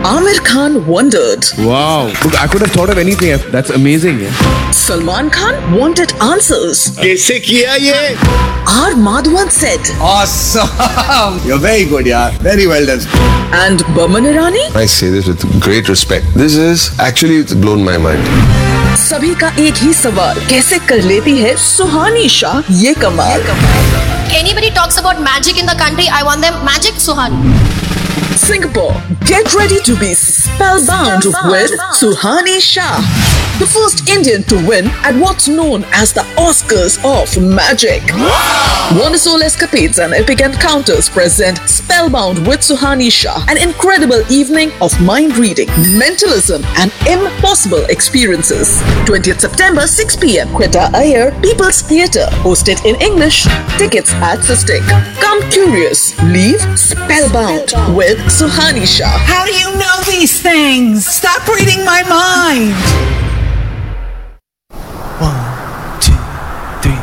Amir Khan wondered. Wow. Look, I could have thought of anything. That's amazing. Salman Khan wanted answers. कैसे किया ये? R. Madhavan said. Awesome. You're very good, yaar. Very well done. And Boman Irani? I say this with great respect. This is actually blown my mind. सभी का एक ही सवाल, कैसे कर लेती है सुहानी शाह ये कमाल? Anybody talks about magic in the country, I want them magic Suhani. Singapore, get ready to be spellbound with Suhani Shah, the first Indian to win at what's known as the Oscars of Magic. Wonderful escapades and epic encounters present Spellbound with Suhani Shah, an incredible evening of mind reading, mentalism, and impossible experiences. 20th September, 6 p.m. Quetta Iyer, People's Theatre, hosted in English. Tickets at Sistik. Come curious, leave spellbound with Suhani Shah. How do you know these things? Stop reading my mind. 1, 2, 3,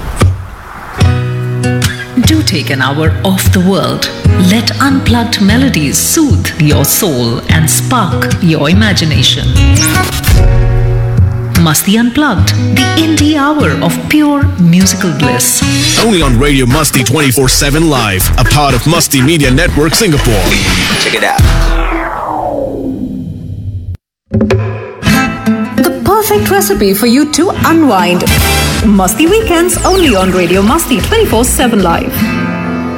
4. Do take an hour off the world. Let unplugged melodies soothe your soul and spark your imagination. Masti Unplugged, the indie hour of pure musical bliss. Only on Radio Masti 24/7 Live, a part of Masti Media Network Singapore. Check it out. The perfect recipe for you to unwind. Masti Weekends only on Radio Masti 24/7 Live.